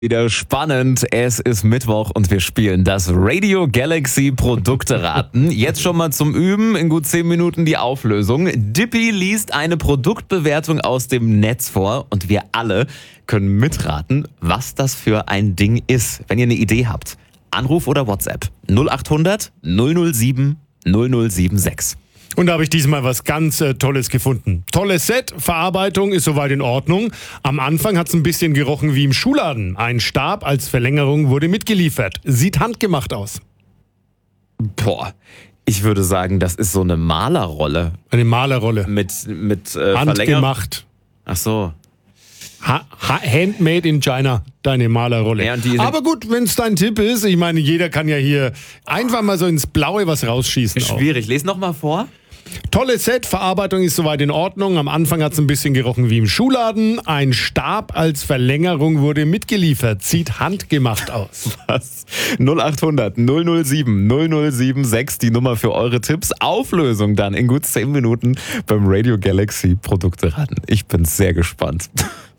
Wieder spannend. Es ist Mittwoch und wir spielen das Radio Galaxy Produkte raten. Jetzt schon mal zum Üben. In gut 10 Minuten die Auflösung. Dippy liest eine Produktbewertung aus dem Netz vor und wir alle können mitraten, was das für ein Ding ist. Wenn ihr eine Idee habt, Anruf oder WhatsApp 0800 007 0076. Und da habe ich diesmal was ganz Tolles gefunden. Tolles Set, Verarbeitung ist soweit in Ordnung. Am Anfang hat es ein bisschen gerochen wie im Schuhladen. Ein Stab als Verlängerung wurde mitgeliefert. Sieht handgemacht aus. Boah, ich würde sagen, das ist so eine Malerrolle. Eine Malerrolle. Mit Verlängerung. Handgemacht. Ach so. Handmade in China, deine Malerrolle. Ja, und die sind aber gut, wenn es dein Tipp ist, ich meine, jeder kann ja hier einfach mal so ins Blaue was rausschießen. schwierig. Les noch mal vor. Tolles Set, Verarbeitung ist soweit in Ordnung. Am Anfang hat es ein bisschen gerochen wie im Schuhladen. Ein Stab als Verlängerung wurde mitgeliefert. Sieht handgemacht aus. Was? 0800 007 0076, die Nummer für eure Tipps. Auflösung dann in gut 10 Minuten beim Radio Galaxy Produkte raten. Ich bin sehr gespannt.